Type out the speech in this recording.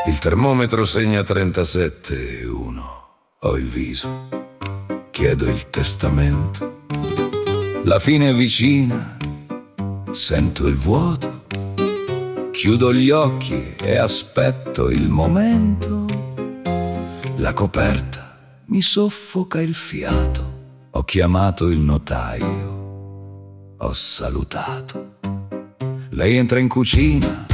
Il termometro segna 37,1. Ho il viso, chiedo il testamento. La fine è vicina, sento il vuoto. Chiudo gli occhi e aspetto il momento. La coperta mi soffoca il fiato. Ho chiamato il notaio, ho salutato. Lei entra in cucina,